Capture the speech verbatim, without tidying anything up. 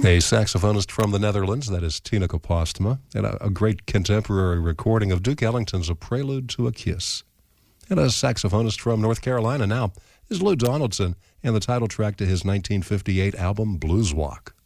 A saxophonist from the Netherlands, that is Tineke Postma, and a, a great contemporary recording of Duke Ellington's A Prelude to a Kiss. And a saxophonist from North Carolina now is Lou Donaldson, and the title track to his nineteen fifty-eight album, Blues Walk.